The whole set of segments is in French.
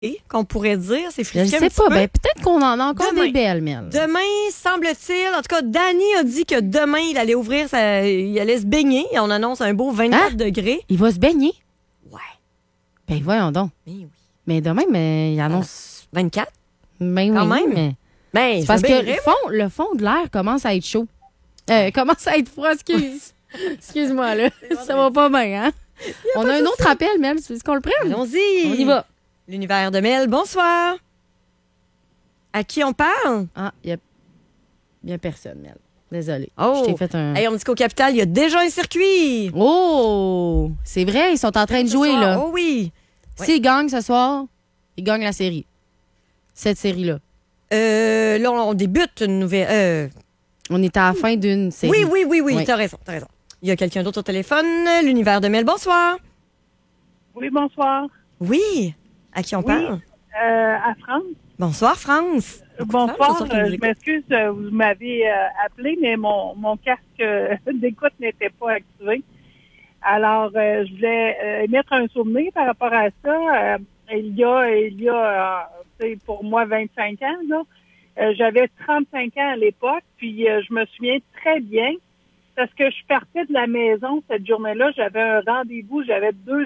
qu'on pourrait dire. C'est Je ne frisqué un sais petit pas. peu. Ben, peut-être qu'on en a encore Demain. des belles, Mel. Demain, semble-t-il, en tout cas, Danny a dit que demain, il allait il allait se baigner. Et on annonce un beau 24 degrés. Il va se baigner? Ouais. Ben, voyons donc. Mais oui. Mais demain, mais il annonce... 24? Ben Quand oui, même. mais... Ben, C'est parce je que me baignerais, le fond de l'air commence à être chaud. Commence à être froid, excuse. Excuse-moi, là. Ça va pas bien, hein? On a un autre appel, Mel. Tu veux qu'on le prenne? Allons-y. On y va. L'univers de Mel, bonsoir. À qui on parle? Ah, il y a personne, Mel. Désolée. Oh. Je t'ai fait un... Hey, on me dit qu'au Capital, il y a déjà un circuit. Oh! C'est vrai, ils sont en train de jouer, là. Oh oui. S'ils gagnent ce soir, ils gagnent la série. Cette série-là. Là, on débute une nouvelle... On est à la fin d'une série. Oui. T'as raison. Il y a quelqu'un d'autre au téléphone. L'univers de Mel, bonsoir. Oui, bonsoir. Oui. À qui on parle? À France. Bonsoir, France. Bonsoir. Je m'excuse, vous m'avez appelé, mais mon casque d'écoute n'était pas activé. Alors, je voulais émettre un souvenir par rapport à ça. Il y a pour moi, 25 ans, là. J'avais 35 ans à l'époque, puis je me souviens très bien parce que je partais de la maison cette journée-là. J'avais un rendez-vous, j'avais 2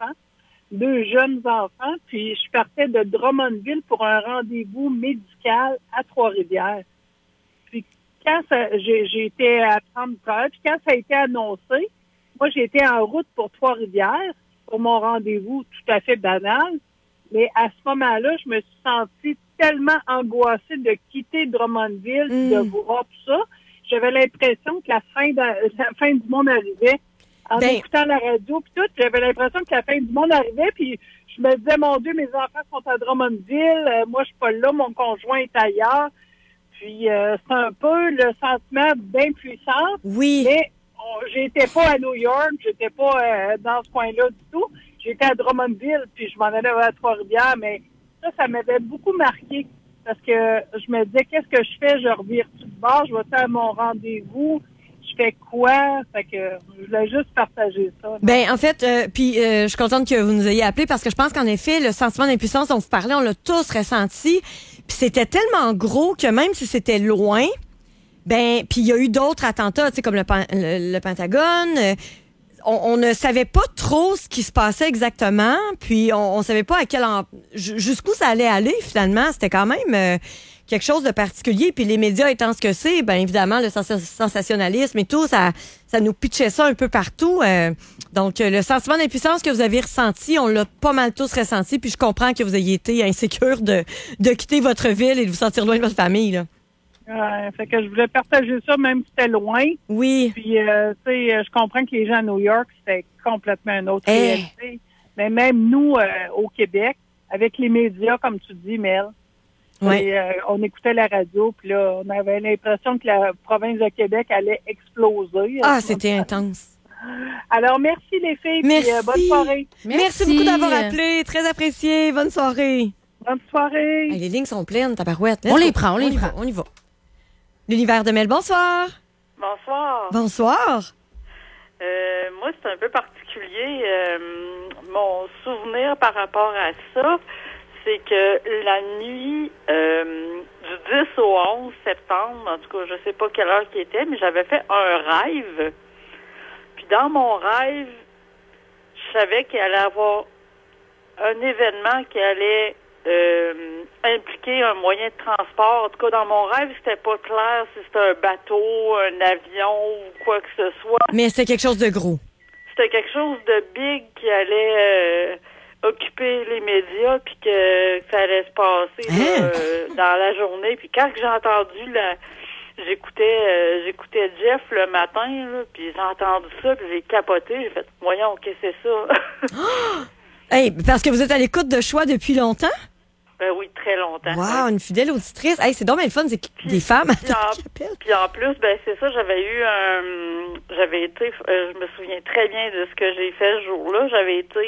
jeunes enfants, puis je partais de Drummondville pour un rendez-vous médical à Trois-Rivières. Puis quand j'étais à 30 heures, puis quand ça a été annoncé, moi j'étais en route pour Trois-Rivières pour mon rendez-vous tout à fait banal. Mais à ce moment-là, je me suis sentie tellement angoissée de quitter Drummondville, de voir tout ça. J'avais l'impression que la fin du monde arrivait. En écoutant la radio, puis tout, j'avais l'impression que la fin du monde arrivait, puis je me disais, mon Dieu, mes enfants sont à Drummondville, moi, je suis pas là, mon conjoint est ailleurs. Puis, c'est un peu le sentiment d'impuissance. Oui. Mais j'étais pas à New York, j'étais pas dans ce coin-là du tout. J'étais à Drummondville, puis je m'en allais à Trois-Rivières, mais ça m'avait beaucoup marqué. Parce que je me disais, qu'est-ce que je fais? Je revire tout de bord, je vais faire mon rendez-vous. Je fais quoi? Fait que je voulais juste partager ça. Ben, en fait, je suis contente que vous nous ayez appelé parce que je pense qu'en effet, le sentiment d'impuissance dont vous parlez, on l'a tous ressenti. Puis c'était tellement gros que même si c'était loin, puis il y a eu d'autres attentats, tu sais, comme le Pentagone. On ne savait pas trop ce qui se passait exactement, puis on savait pas jusqu'où ça allait aller finalement. C'était quand même quelque chose de particulier. Puis les médias étant ce que c'est, bien évidemment, le sensationnalisme et tout, ça nous pitchait ça un peu partout. Donc, le sentiment d'impuissance que vous avez ressenti, on l'a pas mal tous ressenti. Puis je comprends que vous ayez été insécure de quitter votre ville et de vous sentir loin de votre famille, là. Fait que je voulais partager ça, même si c'était loin. Oui. Puis, tu sais, je comprends que les gens à New York, c'était complètement une autre réalité. Mais même nous, au Québec, avec les médias, comme tu dis, Mel, on écoutait la radio, puis là, on avait l'impression que la province de Québec allait exploser. Ah, c'était intense. Alors, merci les filles. Merci. Puis, bonne soirée. Merci beaucoup d'avoir appelé. Très apprécié. Bonne soirée. Bonne soirée. Hey, les lignes sont pleines, tabarouette. On les prend. On y va. L'univers de Mel, bonsoir. Bonsoir. Bonsoir. Moi, c'est un peu particulier. Mon souvenir par rapport à ça, c'est que la nuit du 10 au 11 septembre, en tout cas, je sais pas quelle heure qui était, mais j'avais fait un rêve. Puis dans mon rêve, je savais qu'il allait y avoir un événement qui allait impliquer un moyen de transport. En tout cas, dans mon rêve, c'était pas clair si c'était un bateau, un avion ou quoi que ce soit. Mais c'était quelque chose de gros. C'était quelque chose de big qui allait occuper les médias puis que ça allait se passer dans la journée. Puis quand j'ai entendu j'écoutais Jeff le matin, là, puis j'ai entendu ça, puis j'ai capoté, j'ai fait « Voyons, qu'est-ce que c'est ça? » Hey, parce que vous êtes à l'écoute de Choix depuis longtemps? Ben oui, très longtemps. Wow, une fidèle auditrice. Hey, c'est donc bien le fun, c'est des femmes Puis en plus, ben c'est ça, j'avais été, je me souviens très bien de ce que j'ai fait ce jour-là. J'avais été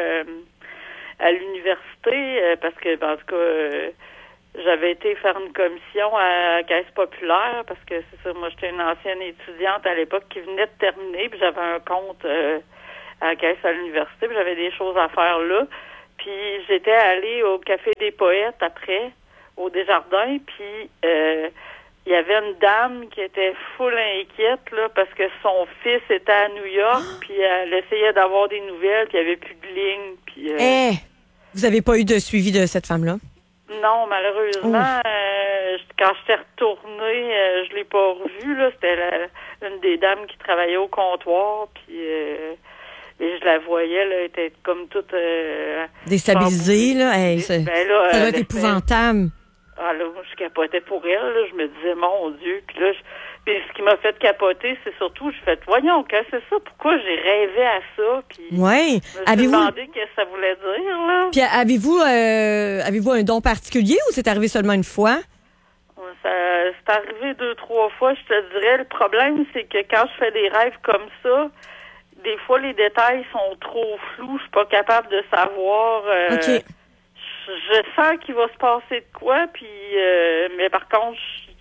à l'université parce que, en tout cas, j'avais été faire une commission à Caisse populaire parce que c'est ça, moi j'étais une ancienne étudiante à l'époque qui venait de terminer, puis j'avais un compte à la Caisse à l'université, puis j'avais des choses à faire là. Puis j'étais allée au Café des Poètes après, au Desjardins, puis il y avait une dame qui était full inquiète, là, parce que son fils était à New York, puis elle essayait d'avoir des nouvelles, puis il n'y avait plus de ligne, puis... Vous avez pas eu de suivi de cette femme-là? Non, malheureusement, quand j'étais retournée, je l'ai pas revue, là. C'était une des dames qui travaillait au comptoir, puis... et je la voyais, là, elle était comme toute... déstabilisée, là. Hey, ça doit être épouvantable. Ah là, moi, je capotais pour elle, là. Je me disais, mon Dieu. Puis là, puis ce qui m'a fait capoter, c'est surtout, je fais, voyons, qu'est-ce que c'est ça? Pourquoi j'ai rêvé à ça? Puis je me suis demandé qu'est-ce que ça voulait dire, là. Puis avez-vous un don particulier ou c'est arrivé seulement une fois? C'est arrivé 2-3 fois, je te dirais. Le problème, c'est que quand je fais des rêves comme ça, des fois, les détails sont trop flous. Je suis pas capable de savoir. OK. Je sens qu'il va se passer de quoi, puis mais par contre,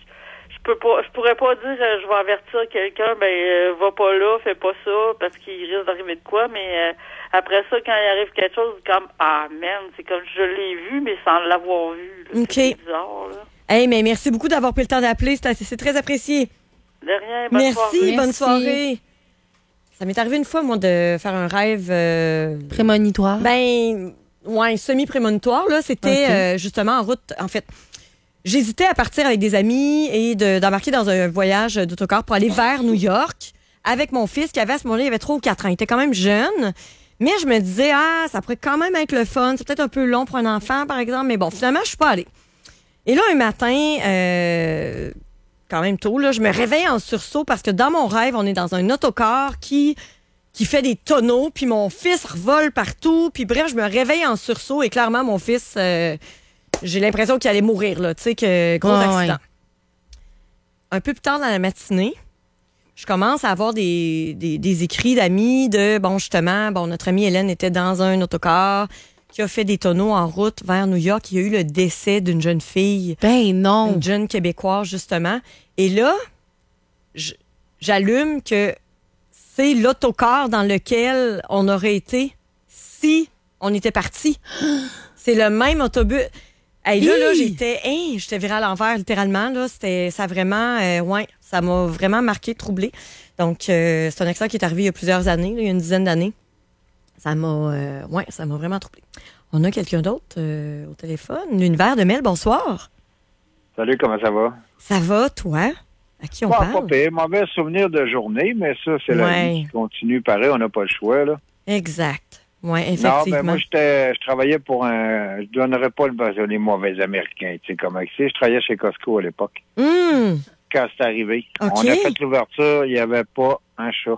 je pourrais pas dire je vais avertir quelqu'un, va pas là, fais pas ça, parce qu'il risque d'arriver de quoi, mais après ça, quand il arrive quelque chose, comme c'est comme je l'ai vu, mais sans l'avoir vu. Là, OK. C'est bizarre, là. Hey, mais merci beaucoup d'avoir pris le temps d'appeler, c'est très apprécié. De rien, bonne soirée. Merci, bonne soirée. Ça m'est arrivé une fois, moi, de faire un rêve... prémonitoire? Semi-prémonitoire, là. C'était justement en route... En fait, j'hésitais à partir avec des amis et d'embarquer dans un voyage d'autocar pour aller vers New York avec mon fils qui avait, à ce moment-là, il avait 3 ou 4 ans. Il était quand même jeune. Mais je me disais, ça pourrait quand même être le fun. C'est peut-être un peu long pour un enfant, par exemple. Mais bon, finalement, je suis pas allée. Et là, un matin... quand même tôt, là, je me réveille en sursaut parce que dans mon rêve, on est dans un autocar qui fait des tonneaux, puis mon fils revole partout, puis bref, je me réveille en sursaut et clairement, mon fils, j'ai l'impression qu'il allait mourir, là, tu sais, que gros accident. Ouais. Un peu plus tard dans la matinée, je commence à avoir des écrits d'amis de, notre amie Hélène était dans un autocar qui a fait des tonneaux en route vers New York. Il y a eu le décès d'une jeune fille. Ben non! Une jeune Québécoise, justement. Et là, j'allume que c'est l'autocar dans lequel on aurait été si on était parti. C'est le même autobus. Hey, là, j'étais virée à l'envers, littéralement. Là, ça vraiment, ça m'a vraiment marqué, troublé. Donc, c'est un accident qui est arrivé il y a plusieurs années, là, il y a une dizaine d'années. Ça m'a vraiment troublé. On a quelqu'un d'autre au téléphone. L'univers de Mel, bonsoir. Salut, comment ça va? Ça va, toi? À qui on parle? Pas pire. Mauvais souvenir de journée, mais ça, c'est la vie qui continue. Pareil, on n'a pas le choix, là. Exact. Oui, effectivement. Non, mais moi, je travaillais pour je donnerais pas les mauvais Américains, tu sais comment c'est. Je travaillais chez Costco à l'époque. Quand c'est arrivé. Okay. On a fait l'ouverture, il n'y avait pas un chat.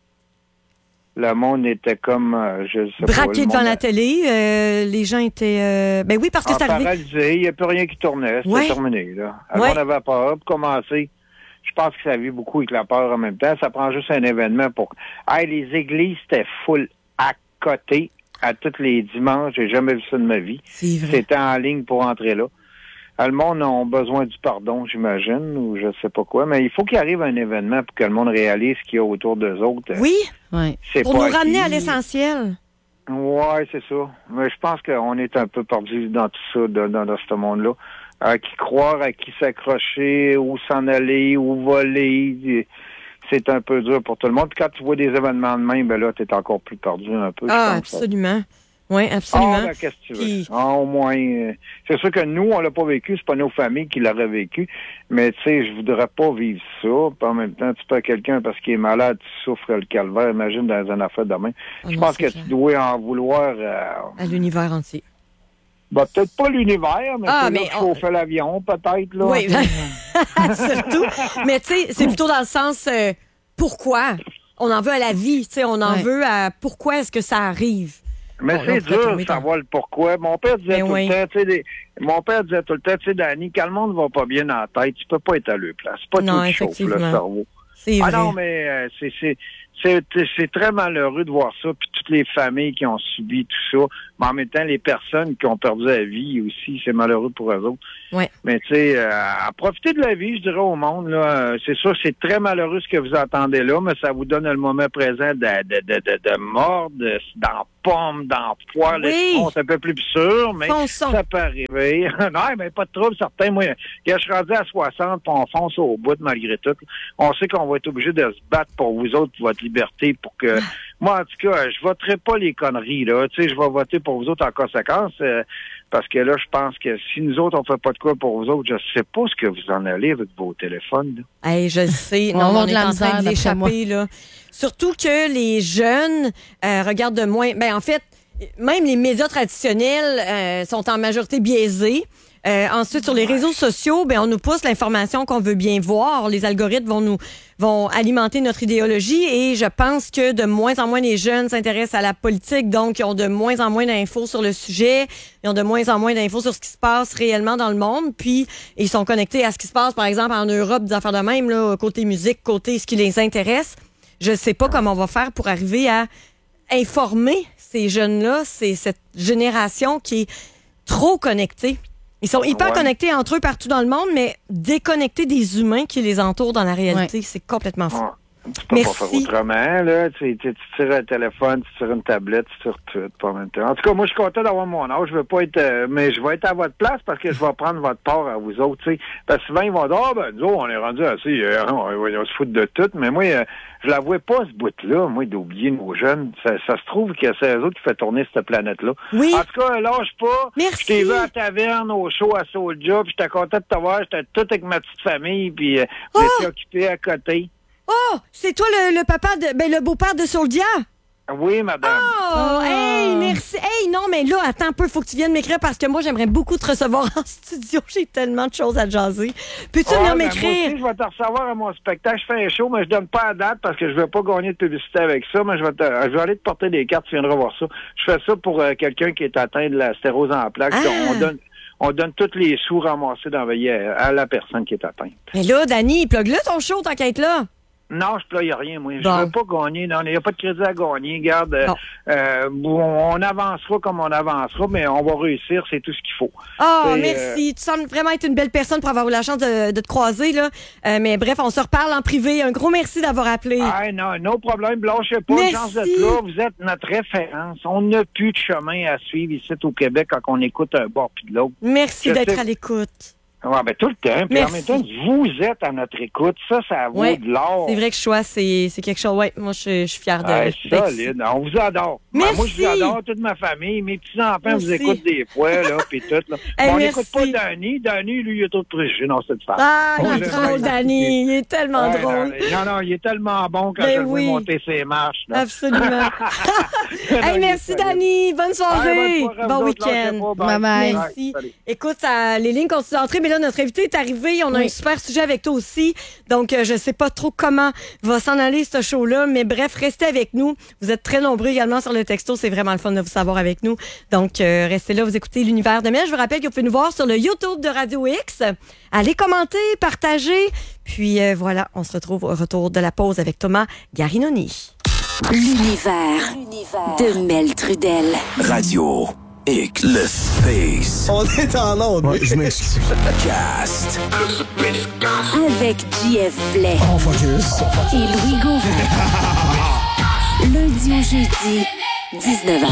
Le monde était comme, je sais pas. Braqué devant la télé, les gens étaient... ben oui, parce que c'est arrivé. Paralysé, il n'y a plus rien qui tournait, c'était terminé, là. Alors, on avait peur pour commencer. Je pense que ça vit beaucoup avec la peur en même temps. Ça prend juste un événement pour... les églises, c'était full à côté, à tous les dimanches. J'ai jamais vu ça de ma vie. C'est vrai. C'était en ligne pour entrer là. Le monde a besoin du pardon, j'imagine, ou je sais pas quoi, mais il faut qu'il arrive un événement pour que le monde réalise ce qu'il y a autour d'eux autres. Oui, c'est pour nous ramener à l'essentiel. Oui, c'est ça. Mais je pense qu'on est un peu perdu dans tout ça, dans ce monde-là. À qui croire, à qui s'accrocher, où s'en aller, où voler. C'est un peu dur pour tout le monde. Puis quand tu vois des événements de même, ben là, t'es encore plus perdu un peu. Absolument. Oui, absolument. Qu'est-ce que tu veux? Au moins, c'est sûr que nous, on l'a pas vécu, c'est pas nos familles qui l'auraient vécu, mais tu sais, je voudrais pas vivre ça. Puis en même temps, tu perds quelqu'un parce qu'il est malade, tu souffres le calvaire. Imagine dans une affaire de demain. Je pense que tu dois en vouloir... à l'univers entier. Peut-être pas l'univers, mais chauffer l'avion, peut-être, là. Oui, surtout. Mais tu sais, c'est plutôt dans le sens, pourquoi? On en veut à la vie, tu sais, on en veut à pourquoi est-ce que ça arrive? Mais c'est dur de savoir le pourquoi. Mon père disait tout le temps, tu sais, Dani, quand le monde va pas bien dans la tête, tu peux pas être à leur place. C'est pas tout chauffe, le cerveau. C'est vrai. Non, mais c'est très malheureux de voir ça, puis toutes les familles qui ont subi tout ça, mais en même temps, les personnes qui ont perdu la vie aussi, c'est malheureux pour eux autres. Ouais. Mais tu sais, à profiter de la vie, je dirais au monde, là, c'est sûr, c'est très malheureux ce que vous entendez là, mais ça vous donne le moment présent de mordre, dans la pomme, dans le poil, c'est un peu plus sûr, mais ça peut arriver. Non, mais pas de trouble, certain. Moi, quand je suis rendu à 60, puis on fonce au bout malgré tout. On sait qu'on va être obligé de se battre pour vous autres, pour votre liberté, pour que... Moi, en tout cas, je voterai pas les conneries, là. Tu sais, je vais voter pour vous autres en conséquence, parce que là, je pense que si nous autres, on fait pas de quoi pour vous autres, je sais pas ce que vous en allez avec vos téléphones, là. Hey, je le sais. Non, on est en train de l'échapper, là. Surtout que les jeunes regardent de moins... Ben, en fait, même les médias traditionnels sont en majorité biaisés. Ensuite, sur les réseaux sociaux, ben on nous pousse l'information qu'on veut bien voir. Les algorithmes vont alimenter notre idéologie et je pense que de moins en moins les jeunes s'intéressent à la politique, donc ils ont de moins en moins d'infos sur le sujet, ils ont de moins en moins d'infos sur ce qui se passe réellement dans le monde, puis ils sont connectés à ce qui se passe, par exemple, en Europe, des affaires de même, là, côté musique, côté ce qui les intéresse. Je sais pas comment on va faire pour arriver à informer ces jeunes-là, c'est cette génération qui est trop connectée. Ils sont hyper connectés entre eux partout dans le monde, mais déconnectés des humains qui les entourent dans la réalité. C'est complètement fou. Tu peux pas faire autrement, là. Tu tires un téléphone, tu tires une tablette, tu tires tout, pas en même temps. En tout cas, moi, je suis content d'avoir mon âge. Je veux pas être, mais je vais être à votre place parce que je vais prendre votre part à vous autres, tu sais. Parce que souvent, ils vont dire, nous autres, on est rendu assez, on se fout de tout. Mais moi, je la vois pas, ce bout-là, moi, d'oublier nos jeunes. Ça se trouve que c'est eux autres qui fait tourner cette planète-là. Oui. En tout cas, lâche pas. Merci. Je t'ai vu à la taverne, au show, à Soulja, puis j'étais content de te voir. J'étais tout avec ma petite famille, puis j'étais occupé à côté. Oh, c'est toi le papa le beau-père de Soulja? Oui, madame. Oh, hey, merci. Hey, non, mais là, attends un peu, faut que tu viennes m'écrire parce que moi, j'aimerais beaucoup te recevoir en studio. J'ai tellement de choses à jaser. Peux-tu venir m'écrire? Moi aussi, je vais te recevoir à mon spectacle. Je fais un show, mais je donne pas la date parce que je veux pas gagner de publicité avec ça, mais je vais aller te porter des cartes, tu viendras voir ça. Je fais ça pour quelqu'un qui est atteint de la stérose en plaques. On donne tous les sous ramassés d'envoyer à la personne qui est atteinte. Mais là, Dani, plug-le ton show, tant qu'à être là. Non, je playe rien, moi. Je veux pas gagner. Non, il n'y a pas de crédit à gagner. Regarde, on avancera comme on avancera, mais on va réussir, c'est tout ce qu'il faut. Merci. Tu sembles vraiment être une belle personne pour avoir eu la chance de te croiser, là. Mais bref, on se reparle en privé. Un gros merci d'avoir appelé. Non, no problème. Lâchez pas. Chance d'être là. Vous êtes notre référence. On n'a plus de chemin à suivre ici au Québec quand on écoute un bord puis de l'autre. Merci d'être à l'écoute. Ouais, ben tout le temps. Puis en même temps, vous êtes à notre écoute. Ça vaut de l'or. C'est vrai que choix, c'est quelque chose. Ouais, moi, je suis fière de solide. On vous adore. Merci. Moi, je vous adore, toute ma famille. Mes petits-enfants vous écoutent des fois, là, puis tout. Là. On n'écoute pas Danny. Danny, lui, il est trop préjugé. Non, c'est de faire. Il est drôle, Danny. Il est tellement drôle. Non, il est tellement bon quand je le vois monter ses marches. Là. Absolument. Merci, Danny. Bonne soirée. Bon week-end. Bye-bye. Merci. Écoute, les lignes continuent d'entrer, mais là, notre invité est arrivé. On a un super sujet avec toi aussi. Donc, je sais pas trop comment va s'en aller ce show-là, mais bref, restez avec nous. Vous êtes très nombreux également sur le texto. C'est vraiment le fun de vous savoir avec nous. Donc, restez là, vous écoutez l'Univers de Mel. Je vous rappelle que vous pouvez nous voir sur le YouTube de Radio X. Allez commenter, partager. Puis voilà, on se retrouve au retour de la pause avec Thomas Garinoni. L'Univers de Mel Trudel. Radio X, le space. On est en onde. Ouais, je m'excuse. Cast. Avec JF Blais. Oh, focus. Et Louis Gauvin. Lundi au jeudi, 19h.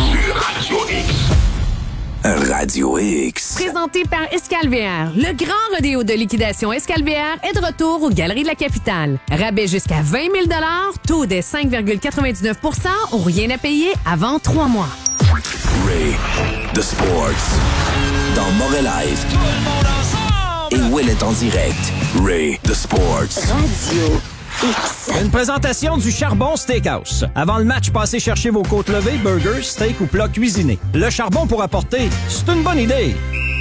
Radio X. Présenté par Escalvière. Le grand rodéo de liquidation Escalvière est de retour aux Galeries de la Capitale. Rabais jusqu'à 20 000 $, taux des 5,99 % ou rien à payer avant 3 mois. Ray, The Sports. Dans Morelive. Et Will est en direct. Ray, The Sports. Radio X. Une présentation du Charbon Steakhouse. Avant le match, passez chercher vos côtes levées, burgers, steak ou plats cuisinés. Le charbon pour apporter, c'est une bonne idée.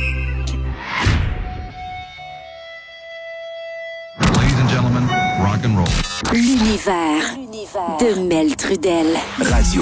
Ladies and gentlemen, rock and roll. L'Univers de Mel Trudel. Radio